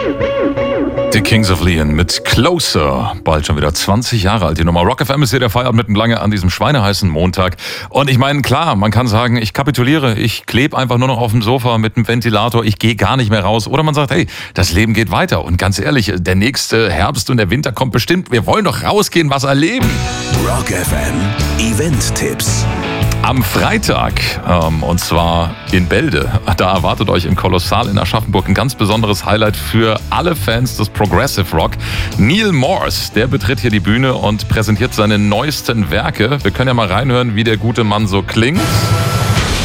Die Kings of Leon mit Closer, bald schon wieder 20 Jahre alt. Die Nummer Rock FM ist hier der Feierabend mitten lange an diesem schweineheißen Montag. Und ich meine, klar, man kann sagen, ich kapituliere, ich klebe einfach nur noch auf dem Sofa mit dem Ventilator, ich gehe gar nicht mehr raus. Oder man sagt, hey, das Leben geht weiter. Und ganz ehrlich, der nächste Herbst und der Winter kommt bestimmt. Wir wollen doch rausgehen, was erleben. Rock FM Event-Tipps. Am Freitag, und zwar in Bälde, da erwartet euch im Kolossal in Aschaffenburg ein ganz besonderes Highlight für alle Fans des Progressive Rock. Neil Morse, der betritt hier die Bühne und präsentiert seine neuesten Werke. Wir können ja mal reinhören, wie der gute Mann so klingt.